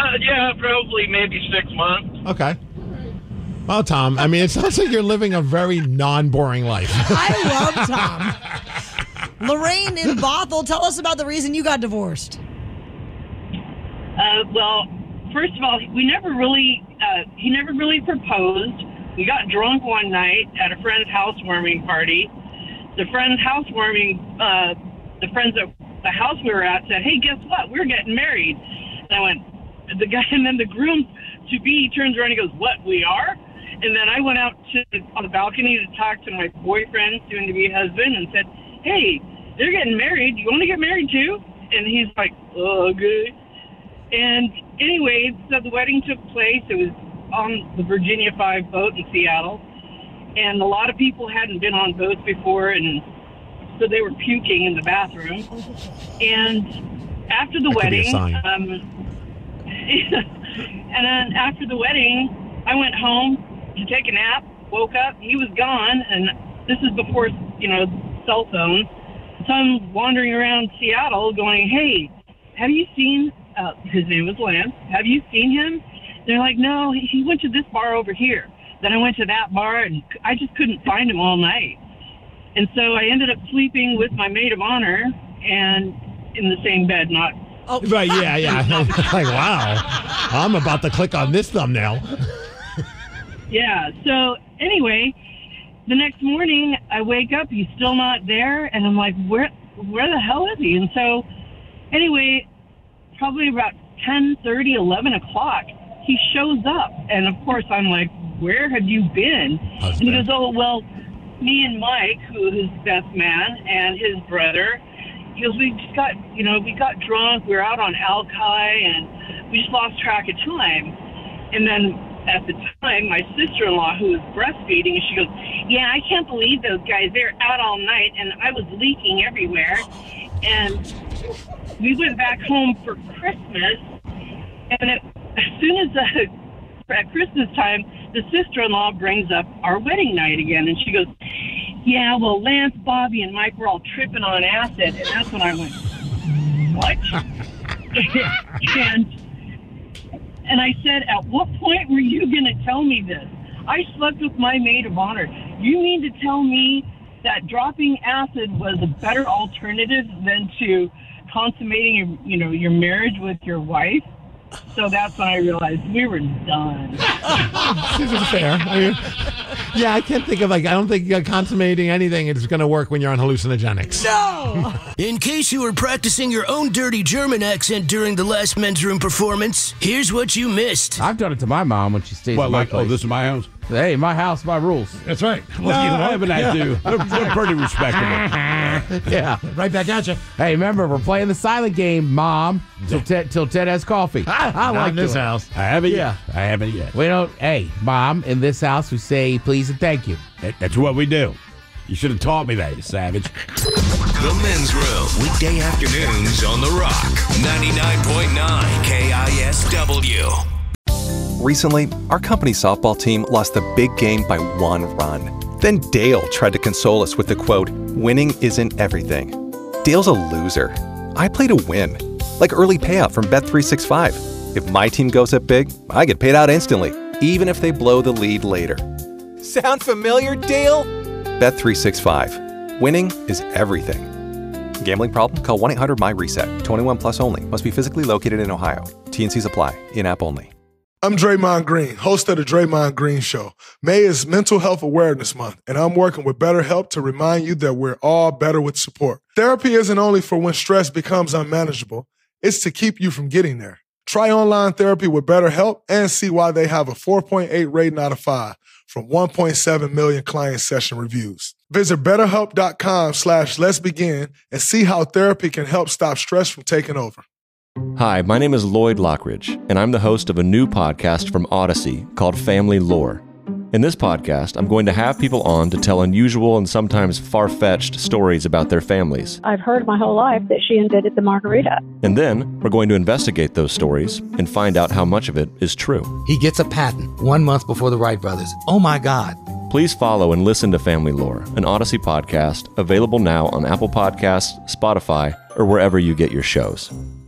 Yeah, probably maybe 6 months. Okay. Well, Tom, I mean, it sounds like you're living a very non-boring life. I love Tom. Lorraine in Bothell, tell us about the reason you got divorced. Well, first of all, he never really proposed. We got drunk one night at a friend's housewarming party. The friend's housewarming, the friends at the house we were at said, "Hey, guess what? We're getting married." And I went, the guy, and then the groom to be turns around and goes, "What? We are?" And then I went out on the balcony to talk to my boyfriend, soon to be husband, and said, "Hey, they're getting married. You want to get married too?" And he's like, "Oh, okay." And anyway, so the wedding took place. It was on the Virginia 5 boat in Seattle. And a lot of people hadn't been on boats before, and so they were puking in the bathroom. And after the wedding, and then after the wedding, I went home to take a nap, woke up, he was gone, and this is before, cell phones. So I'm wandering around Seattle going, "Hey, have you seen," his name was Lance, "have you seen him?" They're like, "No, he went to this bar over here." Then I went to that bar, and I just couldn't find him all night. And so I ended up sleeping with my maid of honor and in the same bed, not... Oh. Right, yeah. Like, wow. I'm about to click on this thumbnail. Yeah, so anyway, the next morning I wake up, he's still not there, and I'm like, where the hell is he? And so anyway, probably about 10:30, 11 o'clock, he shows up. And of course I'm like, "Where have you been?" And he goes, "Oh, well, me and Mike, who is his best man, and his brother," he goes, "we just got, we got drunk. We were out on Alki, and we just lost track of time." And then at the time, my sister-in-law, who was breastfeeding, she goes, "Yeah, I can't believe those guys. They're out all night, and I was leaking everywhere." And we went back home for Christmas, and as soon as at Christmas time, the sister-in-law brings up our wedding night again, and she goes, "Yeah, well, Lance, Bobby, and Mike were all tripping on acid." And that's when I went, "What?" and I said, "At what point were you going to tell me this? I slept with my maid of honor. You mean to tell me that dropping acid was a better alternative than to consummating your marriage with your wife?" So that's when I realized we were done. This is fair. Yeah, I can't think of, I don't think consummating anything is going to work when you're on hallucinogenics. No! In case you were practicing your own dirty German accent during the last men's room performance, here's what you missed. I've done it to my mom when she stays at my place. "Oh, this is my house"? Hey, my house, my rules. That's right. No, I haven't had to. They're pretty respectable. Yeah. Right back at you. Hey, remember, we're playing the silent game, Mom, till Ted has coffee. I like this house. I haven't yet. I haven't yet. We don't, hey, Mom, in this house, we say please and thank you. That's what we do. You should have taught me that, you savage. The Men's Room, weekday afternoons on The Rock, 99.9 KISW. Recently, our company softball team lost the big game by 1 run. Then Dale tried to console us with the quote, "Winning isn't everything." Dale's a loser. I play to win. Like early payout from Bet365. If my team goes up big, I get paid out instantly, even if they blow the lead later. Sound familiar, Dale? Bet365. Winning is everything. Gambling problem? Call 1-800-MY-RESET. 21 plus only. Must be physically located in Ohio. T&Cs apply. In-app only. I'm Draymond Green, host of The Draymond Green Show. May is Mental Health Awareness Month, and I'm working with BetterHelp to remind you that we're all better with support. Therapy isn't only for when stress becomes unmanageable, it's to keep you from getting there. Try online therapy with BetterHelp and see why they have a 4.8 rating out of 5 from 1.7 million client session reviews. Visit BetterHelp.com/let'sbegin and see how therapy can help stop stress from taking over. Hi, my name is Lloyd Lockridge, and I'm the host of a new podcast from Odyssey called Family Lore. In this podcast, I'm going to have people on to tell unusual and sometimes far-fetched stories about their families. I've heard my whole life that she invented the margarita. And then we're going to investigate those stories and find out how much of it is true. He gets a patent 1 month before the Wright brothers. Oh my God. Please follow and listen to Family Lore, an Odyssey podcast available now on Apple Podcasts, Spotify, or wherever you get your shows.